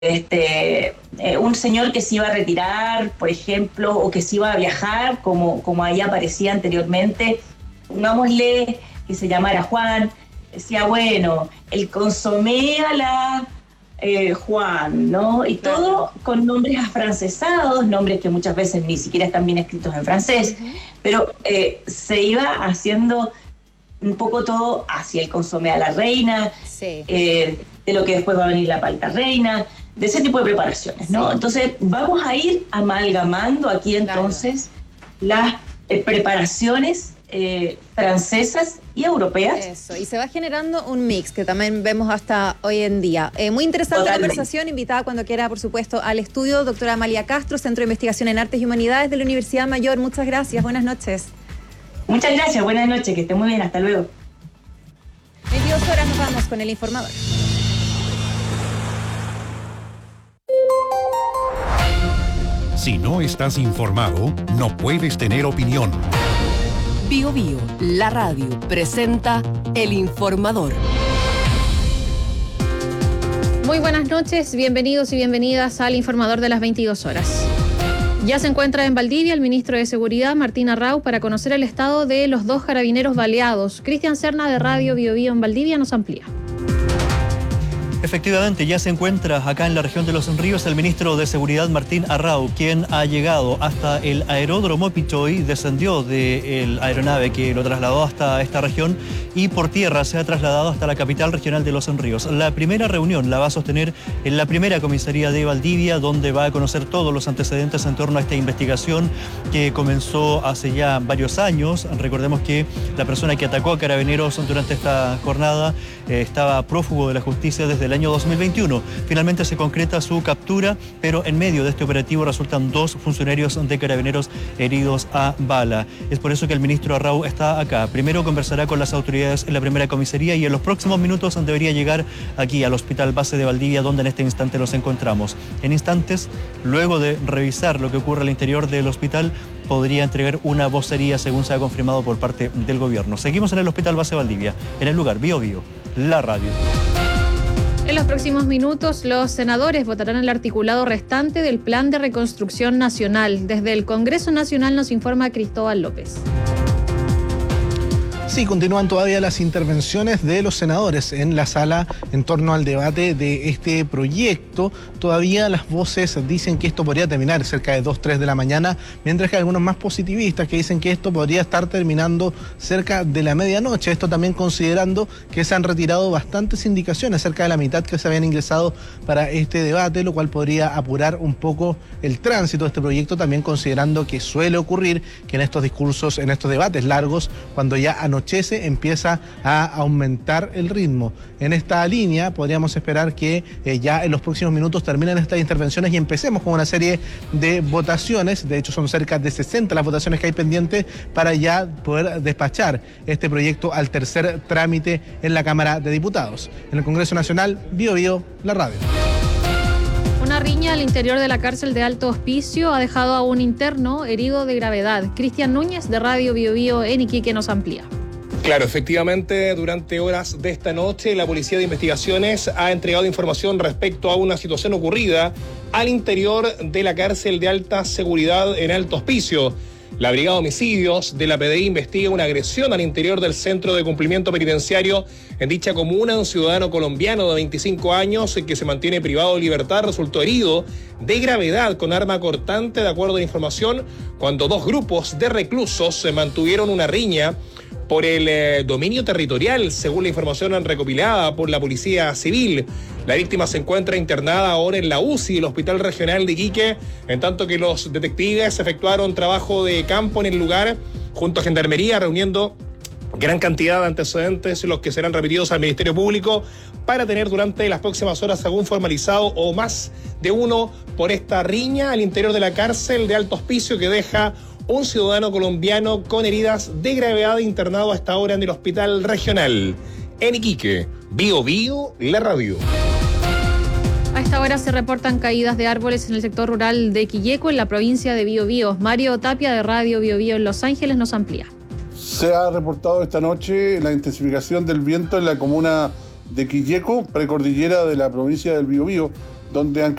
un señor que se iba a retirar, por ejemplo, o que se iba a viajar, como ahí aparecía anteriormente, pongámosle que se llamara Juan, decía, bueno, el consomé a la Juan, ¿no? Y Claro. todo con nombres afrancesados, nombres que muchas veces ni siquiera están bien escritos en francés, pero se iba haciendo un poco todo hacia el consomé a la reina, Sí. de lo que después va a venir la palta reina, de ese tipo de preparaciones, ¿no? Sí. Entonces vamos a ir amalgamando aquí entonces las preparaciones francesas y europeas. Eso, y se va generando un mix que también vemos hasta hoy en día. Muy interesante la Totalmente. conversación, invitada cuando quiera, por supuesto, al estudio, doctora Amalia Castro, Centro de Investigación en Artes y Humanidades de la Universidad Mayor. Muchas gracias, buenas noches. Muchas gracias, buenas noches, que estén muy bien, hasta luego. 22 horas nos vamos con el informador. Si no estás informado, no puedes tener opinión. Bio Bio, la radio, presenta El Informador. Muy buenas noches, bienvenidos y bienvenidas al Informador de las 22 horas. Ya se encuentra en Valdivia el ministro de Seguridad, Martín Arrau, para conocer el estado de los 2 carabineros baleados. Cristian Serna, de Radio Bio Bio en Valdivia, nos amplía. Efectivamente, ya se encuentra acá en la región de Los Ríos el ministro de Seguridad Martín Arrau, quien ha llegado hasta el aeródromo Pichoy, descendió de la aeronave que lo trasladó hasta esta región y por tierra se ha trasladado hasta la capital regional de Los Ríos. La primera reunión la va a sostener en la primera comisaría de Valdivia, donde va a conocer todos los antecedentes en torno a esta investigación que comenzó hace ya varios años. Recordemos que la persona que atacó a carabineros durante esta jornada estaba prófugo de la justicia desde el año 2021. Finalmente se concreta su captura, pero en medio de este operativo resultan 2 funcionarios de carabineros heridos a bala. Es por eso que el ministro Arrau está acá. Primero conversará con las autoridades en la primera comisaría y en los próximos minutos debería llegar aquí al Hospital Base de Valdivia, donde en este instante nos encontramos. En instantes, luego de revisar lo que ocurre al interior del hospital, podría entregar una vocería, según se ha confirmado por parte del gobierno. Seguimos en el Hospital Base Valdivia, en el lugar Bio Bio, la radio. En los próximos minutos, los senadores votarán el articulado restante del Plan de Reconstrucción Nacional. Desde el Congreso Nacional nos informa Cristóbal López. Sí, continúan todavía las intervenciones de los senadores en la sala en torno al debate de este proyecto. Todavía las voces dicen que esto podría terminar cerca de 2, 3 de la mañana, mientras que hay algunos más positivistas que dicen que esto podría estar terminando cerca de la medianoche. Esto también considerando que se han retirado bastantes indicaciones, cerca de la mitad que se habían ingresado para este debate, lo cual podría apurar un poco el tránsito de este proyecto, también considerando que suele ocurrir que en estos discursos, en estos debates largos, cuando ya anochece, empieza a aumentar el ritmo. En esta línea podríamos esperar que ya en los próximos minutos terminen estas intervenciones y empecemos con una serie de votaciones. De hecho, son cerca de 60 las votaciones que hay pendientes para ya poder despachar este proyecto al tercer trámite en la Cámara de Diputados. En el Congreso Nacional, Bio Bio, la radio. Una riña al interior de la cárcel de Alto Hospicio ha dejado a un interno herido de gravedad. Cristian Núñez, de Radio Bio Bio en Iquique, nos amplía. Claro, efectivamente, durante horas de esta noche, la Policía de Investigaciones ha entregado información respecto a una situación ocurrida al interior de la cárcel de alta seguridad en Alto Hospicio. La Brigada de Homicidios de la PDI investiga una agresión al interior del centro de cumplimiento penitenciario en dicha comuna. Un ciudadano colombiano de 25 años que se mantiene privado de libertad resultó herido de gravedad con arma cortante, de acuerdo a la información, cuando 2 grupos de reclusos se mantuvieron una riña por el dominio territorial, según la información recopilada por la Policía Civil. La víctima se encuentra internada ahora en la UCI del Hospital Regional de Iquique, en tanto que los detectives efectuaron trabajo de campo en el lugar junto a Gendarmería, reuniendo gran cantidad de antecedentes, los que serán remitidos al Ministerio Público para tener durante las próximas horas algún formalizado o más de uno por esta riña al interior de la cárcel de Alto Hospicio, que deja un ciudadano colombiano con heridas de gravedad internado hasta ahora en el Hospital Regional. En Iquique, Bio Bio, la radio. A esta hora se reportan caídas de árboles en el sector rural de Quilleco, en la provincia de Bio Bio. Mario Tapia, de Radio Bio Bio en Los Ángeles, nos amplía. Se ha reportado esta noche la intensificación del viento en la comuna de Quilleco, precordillera de la provincia del Biobío, donde han